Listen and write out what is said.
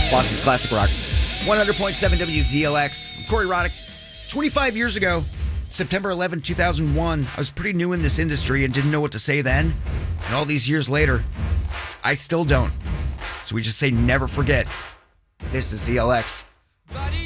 Boston's classic rock. 100.7 WZLX. I'm Corey Roddick. 25 years ago, September 11, 2001, I was pretty new in this industry and didn't know what to say then. And all these years later, I still don't. So we just say never forget. This is ZLX.